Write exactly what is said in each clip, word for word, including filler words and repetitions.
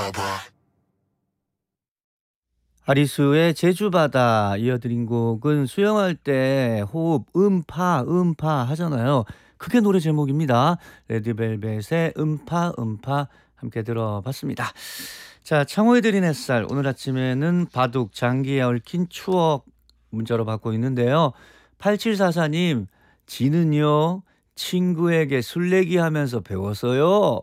아리수의 제주바다 이어드린 곡은 수영할 때 호흡 음파 음파 하잖아요. 그게 노래 제목입니다. 레드벨벳의 음파 음파 함께 들어봤습니다. 자, 창호에 드린 햇살 오늘 아침에는 바둑 장기에 얽힌 추억 문자로 받고 있는데요. 팔칠사사 님 지는요 친구에게 술래기 하면서 배웠어요.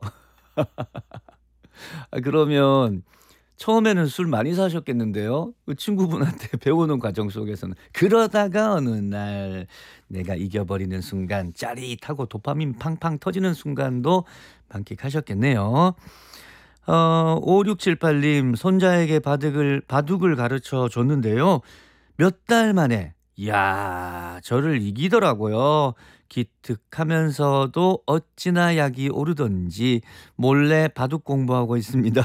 아, 그러면 처음에는 술 많이 사셨겠는데요. 그 친구분한테 배우는 과정 속에서는. 그러다가 어느 날 내가 이겨버리는 순간 짜릿하고 도파민 팡팡 터지는 순간도 만끽하셨겠네요. 어, 오육칠팔 님 손자에게 바둑을 바둑을 가르쳐 줬는데요. 몇 달 만에 이야 저를 이기더라고요. 기특하면서도 어찌나 약이 오르던지 몰래 바둑 공부하고 있습니다.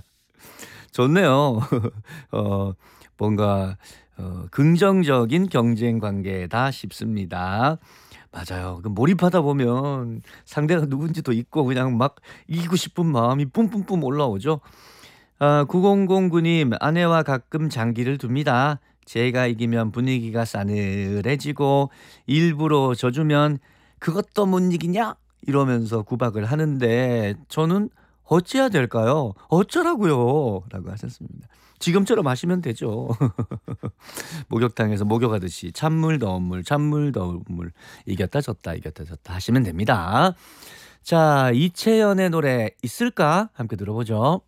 좋네요. 어 뭔가 어 긍정적인 경쟁 관계다 싶습니다. 맞아요. 그 몰입하다 보면 상대가 누군지도 있고 그냥 막 이기고 싶은 마음이 뿜뿜뿜 올라오죠. 아 구공공구 님 아내와 가끔 장기를 둡니다. 제가 이기면 분위기가 싸늘해지고 일부러 져주면 "그것도 못 이기냐?" 이러면서 구박을 하는데 저는 "어찌해야 될까요? 어쩌라고요?" 라고 하셨습니다. 지금처럼 하시면 되죠. 목욕탕에서 목욕하듯이 찬물 더운 물 찬물 더운 물 이겼다 졌다 이겼다 졌다 하시면 됩니다. 자 이채연의 노래 있을까? 함께 들어보죠.